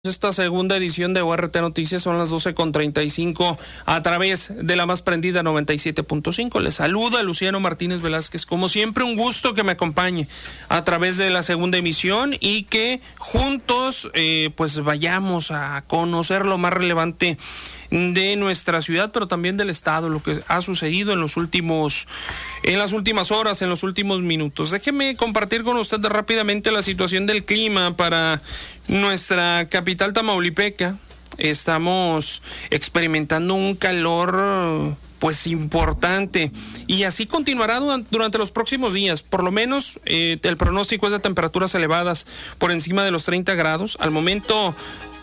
Esta segunda edición de ORT Noticias son las 12:35 a través de la más prendida 97.5. Les saluda Luciano Martínez Velázquez. Como siempre, un gusto que me acompañe a través de la segunda emisión y que juntos pues vayamos a conocer lo más relevante de nuestra ciudad, pero también del estado, lo que ha sucedido en las últimas horas, en los últimos minutos. Déjeme compartir con usted rápidamente la situación del clima para nuestra capital tamaulipeca. Estamos experimentando un calor pues importante y así continuará durante los próximos días. Por lo menos el pronóstico es de temperaturas elevadas por encima de los 30 grados. Al momento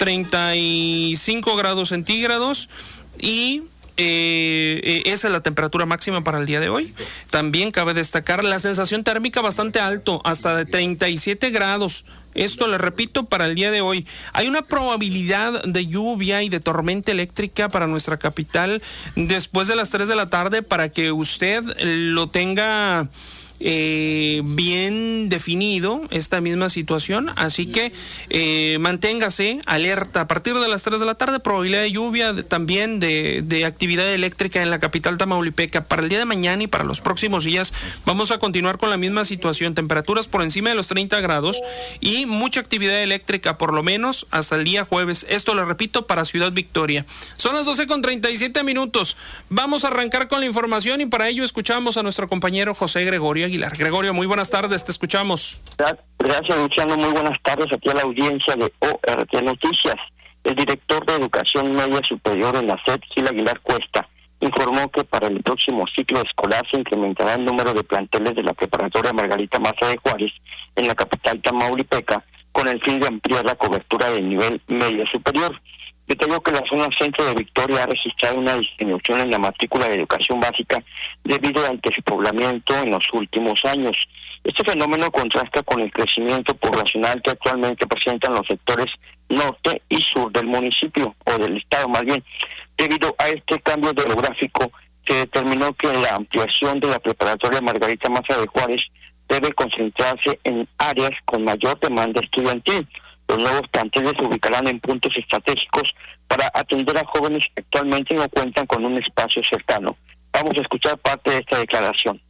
35 grados centígrados y esa es la temperatura máxima para el día de hoy. También cabe destacar la sensación térmica bastante alto, hasta de 37 grados. Esto le repito para el día de hoy. Hay una probabilidad de lluvia y de tormenta eléctrica para nuestra capital después de las 3 de la tarde para que usted lo tenga bien definido esta misma situación, así que manténgase alerta. A partir de las 3 de la tarde, probabilidad de lluvia, también de actividad eléctrica en la capital tamaulipeca. Para el día de mañana y para los próximos días vamos a continuar con la misma situación, temperaturas por encima de los 30 grados y mucha actividad eléctrica, por lo menos hasta el día jueves. Esto le repito para Ciudad Victoria. Son las 12:37. Vamos a arrancar con la información y para ello escuchamos a nuestro compañero José Gregorio Aguilar. Gregorio, muy buenas tardes, te escuchamos. Gracias, Luciano, muy buenas tardes aquí a la audiencia de ORT Noticias. El director de Educación Media Superior en la SED, Gil Aguilar Cuesta, informó que para el próximo ciclo escolar se incrementará el número de planteles de la preparatoria Margarita Maza de Juárez en la capital tamaulipeca con el fin de ampliar la cobertura del nivel medio superior. Detalló que la zona centro de Victoria ha registrado una disminución en la matrícula de educación básica debido al despoblamiento en los últimos años. Este fenómeno contrasta con el crecimiento poblacional que actualmente presentan los sectores norte y sur del municipio, o del estado más bien. Debido a este cambio demográfico, se determinó que la ampliación de la preparatoria Margarita Maza de Juárez debe concentrarse en áreas con mayor demanda estudiantil. Los nuevos planteles se ubicarán en puntos estratégicos para atender a jóvenes que actualmente no cuentan con un espacio cercano. Vamos a escuchar parte de esta declaración.